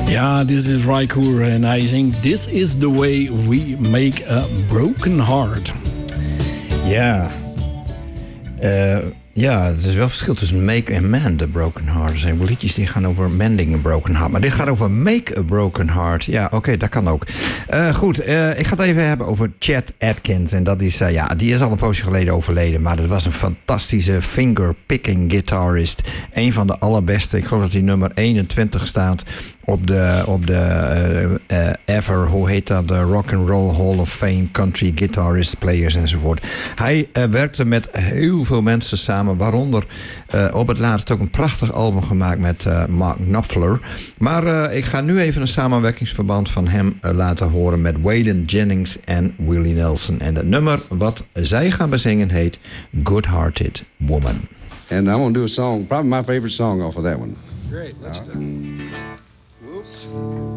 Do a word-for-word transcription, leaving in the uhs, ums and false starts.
Yeah, this is Raikur and I think this is the way we make a broken heart. Ja. Uh, ja, er is wel verschil tussen make en mend a broken heart. Er zijn wel liedjes die gaan over mending a broken heart. Maar dit gaat over make a broken heart. Ja, oké, okay, dat kan ook. Uh, goed, uh, ik ga het even hebben over Chet Atkins. En dat is, uh, ja, die is al een poosje geleden overleden. Maar dat was een fantastische finger-picking guitarist. Een van de allerbeste. Ik geloof dat hij nummer eenentwintig staat op de, op de uh, uh, ever, hoe heet dat, de Rock and Roll Hall of Fame, country guitarist, players enzovoort. Hij uh, werkte met heel veel mensen samen, waaronder uh, op het laatst ook een prachtig album gemaakt met uh, Mark Knopfler. Maar uh, ik ga nu even een samenwerkingsverband van hem uh, laten horen met Waylon Jennings en Willie Nelson. En het nummer wat zij gaan bezingen heet Good Hearted Woman. And I'm going to do a song, probably my favorite song off of that one. Great, let's do it. Whoops.